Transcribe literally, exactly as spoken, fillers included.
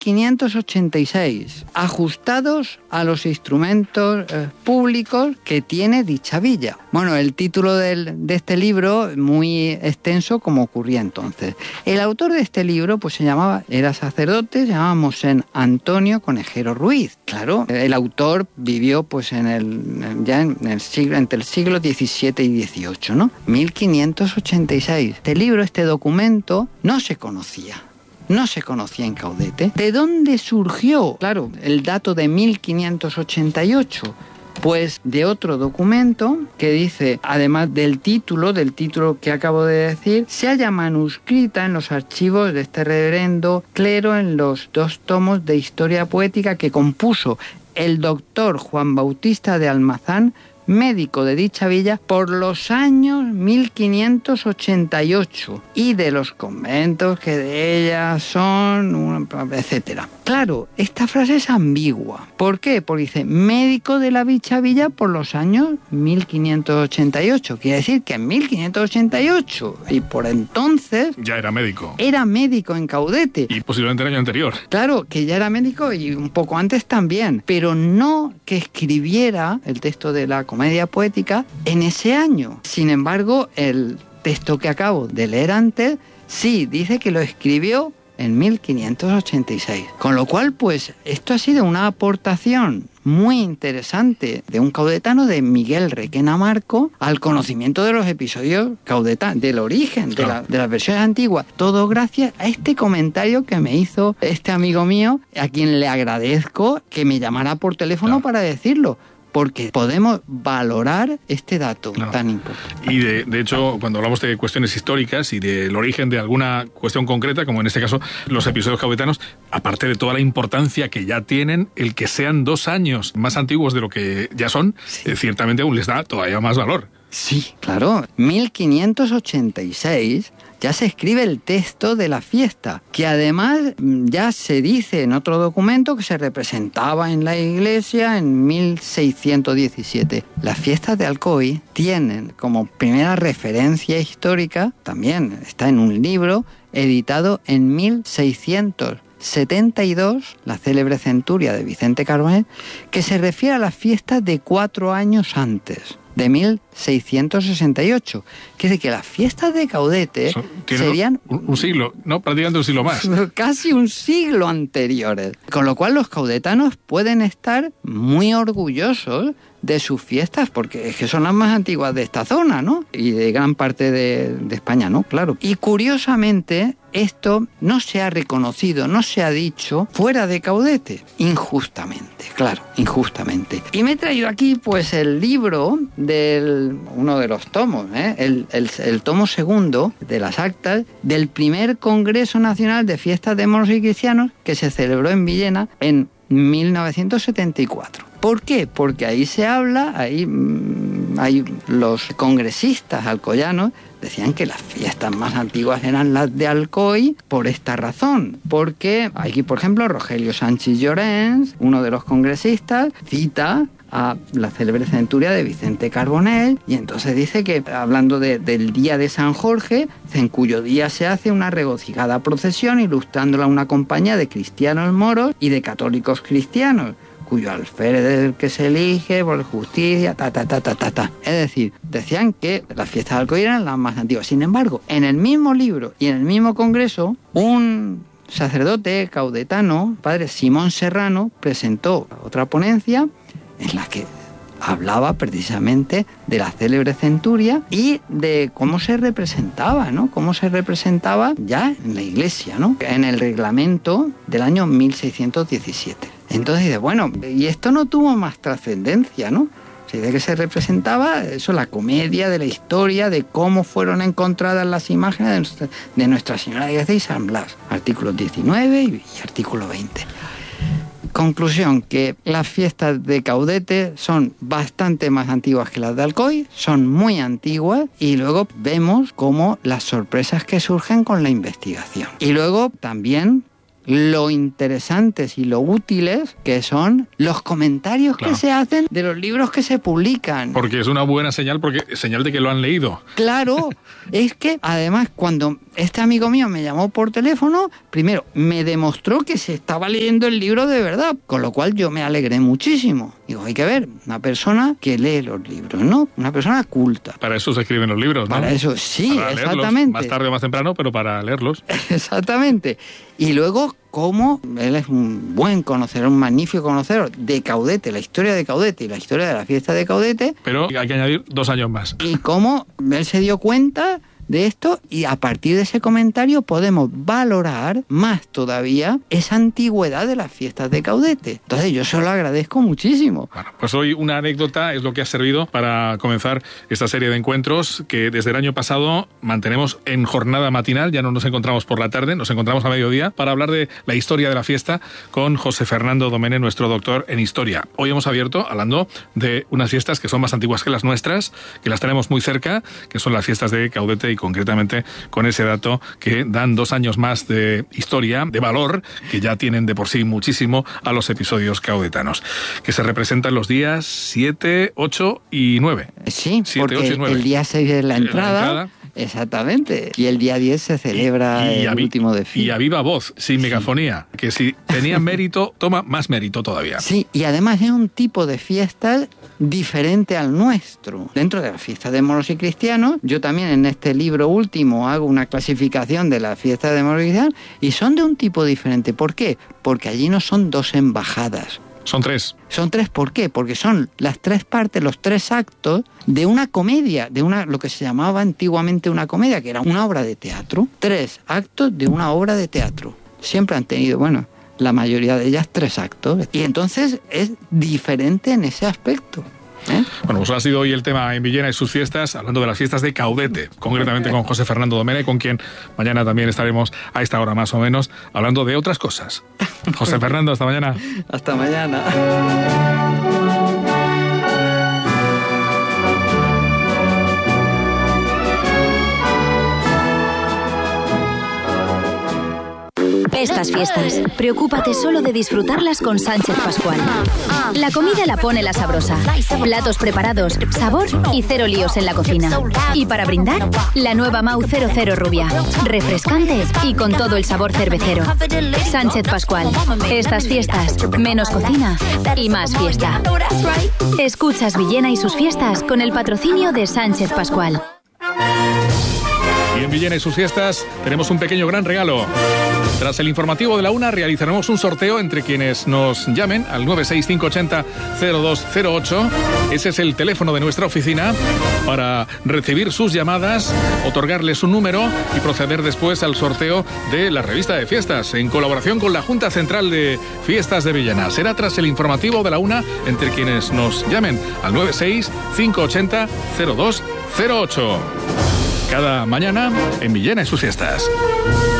quinientos ochenta y seis, ajustados a los instrumentos eh, públicos que tiene dicha villa. Bueno, el título del, de este libro, muy extenso como ocurría entonces. El autor de este libro pues se llamaba, era sacerdote, se llamaba Mosén Antonio Conejero Ruiz. Claro, el autor vivió pues en el, ya en el siglo, entre el siglo diecisiete y dieciocho, ¿no? mil quinientos ochenta y seis. Este libro, este documento, no se conocía. No se conocía en Caudete. ¿De dónde surgió? Claro, el dato de mil quinientos ochenta y ocho. Pues de otro documento que dice, además del título, del título que acabo de decir, se halla manuscrita en los archivos de este reverendo clero en los dos tomos de historia poética que compuso el doctor Juan Bautista de Almazán, médico de dicha villa, por los años mil quinientos ochenta y ocho, y de los conventos que de ella son, etcétera. Claro, esta frase es ambigua. ¿Por qué? Porque dice médico de la dicha villa por los años mil quinientos ochenta y ocho. Quiere decir que en mil quinientos ochenta y ocho, y por entonces... ya era médico. Era médico en Caudete. Y posiblemente el año anterior. Claro, que ya era médico y un poco antes también, pero no que escribiera el texto de la comedia poética en ese año. Sin embargo, el texto que acabo de leer antes, sí, dice que lo escribió en mil quinientos ochenta y seis. Con lo cual, pues, esto ha sido una aportación muy interesante de un caudetano, de Miguel Requena Marco, al conocimiento de los episodios caudetanos, del origen de, la, de las versiones antiguas. Todo gracias a este comentario que me hizo este amigo mío, a quien le agradezco que me llamara por teléfono no. para decirlo. Porque podemos valorar este dato no. tan importante. Y de, de hecho, cuando hablamos de cuestiones históricas y del origen de alguna cuestión concreta, como en este caso los episodios caudetanos, aparte de toda la importancia que ya tienen, el que sean dos años más antiguos de lo que ya son, sí. eh, ciertamente aún les da todavía más valor. Sí, claro. mil quinientos ochenta y seis ya se escribe el texto de la fiesta, que además ya se dice en otro documento que se representaba en la iglesia en mil seiscientos diecisiete. Las fiestas de Alcoy tienen como primera referencia histórica, también está en un libro editado en mil seiscientos setenta y dos, la célebre centuria de Vicente Carbonell, que se refiere a las fiestas de cuatro años antes, de mil seiscientos sesenta y ocho. Que es decir, que las fiestas de Caudete serían... Un, un siglo, ¿no? Prácticamente un siglo más. Casi un siglo anteriores. Con lo cual los caudetanos pueden estar muy orgullosos de sus fiestas, porque es que son las más antiguas de esta zona, ¿no? Y de gran parte de, de España, ¿no? Claro. Y curiosamente, esto no se ha reconocido, no se ha dicho fuera de Caudete. Injustamente, claro, injustamente. Y me he traído aquí, pues, el libro del... uno de los tomos, ¿eh? El, el, el tomo segundo de las actas del primer Congreso Nacional de Fiestas de Moros y Cristianos que se celebró en Villena en mil novecientos setenta y cuatro. ¿Por qué? Porque ahí se habla, ahí mmm, hay los congresistas alcoyanos decían que las fiestas más antiguas eran las de Alcoy por esta razón, porque aquí, por ejemplo, Rogelio Sánchez Llorens, uno de los congresistas, cita a la célebre centuria de Vicente Carbonell, y entonces dice que, hablando de, del día de San Jorge, en cuyo día se hace una regocijada procesión ilustrándola una compañía de cristianos moros y de católicos cristianos, cuyo alférez es el que se elige por justicia, ta, ta, ta, ta, ta, ta. Es decir, decían que las fiestas de Alcoy eran las más antiguas. Sin embargo, en el mismo libro y en el mismo congreso, un sacerdote caudetano, padre Simón Serrano, presentó otra ponencia en la que hablaba precisamente de la célebre centuria y de cómo se representaba, ¿no? Cómo se representaba ya en la iglesia, ¿no? En el reglamento del año mil seiscientos diecisiete. Entonces dice, bueno, y esto no tuvo más trascendencia, ¿no? O sea, de que se representaba eso, la comedia de la historia, de cómo fueron encontradas las imágenes de Nuestra, de Nuestra Señora de Gracia y San Blas, artículos diecinueve y, y artículo veinte. Conclusión, que las fiestas de Caudete son bastante más antiguas que las de Alcoy, son muy antiguas, y luego vemos cómo las sorpresas que surgen con la investigación. Y luego también lo interesantes y lo útiles que son los comentarios claro. que se hacen de los libros que se publican. Porque es una buena señal, porque señal de que lo han leído. Claro, es que además cuando este amigo mío me llamó por teléfono, primero me demostró que se estaba leyendo el libro de verdad, con lo cual yo me alegré muchísimo. Digo, hay que ver, una persona que lee los libros, ¿no? Una persona culta. Para eso se escriben los libros, ¿no? Para eso, sí, para exactamente. Leerlos, más tarde o más temprano, pero para leerlos. Exactamente. Y luego, cómo él es un buen conocedor, un magnífico conocedor de Caudete, la historia de Caudete y la historia de la fiesta de Caudete. Pero hay que añadir dos años más. Y cómo él se dio cuenta de esto, y a partir de ese comentario podemos valorar más todavía esa antigüedad de las fiestas de Caudete. Entonces yo se lo agradezco muchísimo. Bueno, pues hoy una anécdota es lo que ha servido para comenzar esta serie de encuentros que desde el año pasado mantenemos en jornada matinal. Ya no nos encontramos por la tarde, nos encontramos a mediodía para hablar de la historia de la fiesta con José Fernando Domene, nuestro doctor en historia. Hoy hemos abierto hablando de unas fiestas que son más antiguas que las nuestras, que las tenemos muy cerca, que son las fiestas de Caudete, y concretamente con ese dato que dan dos años más de historia, de valor, que ya tienen de por sí muchísimo a los episodios caudetanos, que se representan los días siete, ocho y nueve. Sí, siete, porque ocho y nueve. El día seis es la entrada. La entrada. Exactamente. Y el día diez se celebra y, y el vi, último desfile. Y a viva voz, sin sí. megafonía, que si tenía mérito, toma más mérito todavía. Sí, y además es un tipo de fiesta diferente al nuestro. Dentro de la fiesta de moros y cristianos, yo también en este libro último hago una clasificación de la fiesta de moros y cristianos, y son de un tipo diferente. ¿Por qué? Porque allí no son dos embajadas. Son tres. Son tres, ¿por qué? Porque son las tres partes, los tres actos de una comedia, de una lo que se llamaba antiguamente una comedia, que era una obra de teatro. Tres actos de una obra de teatro. Siempre han tenido, bueno, la mayoría de ellas tres actos. Y entonces es diferente en ese aspecto. ¿Eh? Bueno, pues ha sido hoy el tema en Villena y sus fiestas, hablando de las fiestas de Caudete, concretamente con José Fernando Domene, con quien mañana también estaremos a esta hora más o menos, hablando de otras cosas. José Fernando, hasta mañana. Hasta mañana. Estas fiestas, preocúpate solo de disfrutarlas con Sánchez Pascual. La comida la pone la sabrosa. Platos preparados, sabor y cero líos en la cocina. Y para brindar, la nueva Mau cero cero Rubia. Refrescante y con todo el sabor cervecero. Sánchez Pascual. Estas fiestas, menos cocina y más fiesta. Escuchas Villena y sus fiestas con el patrocinio de Sánchez Pascual. Y en Villena y sus fiestas tenemos un pequeño gran regalo. Tras el informativo de la una realizaremos un sorteo entre quienes nos llamen al nueve seis cinco ocho cero cero dos cero ocho. Ese es el teléfono de nuestra oficina para recibir sus llamadas, otorgarles un número y proceder después al sorteo de la revista de fiestas en colaboración con la Junta Central de Fiestas de Villena. Será tras el informativo de la una entre quienes nos llamen al nueve seis cinco ocho cero cero dos cero ocho. Cada mañana en Villena y sus fiestas.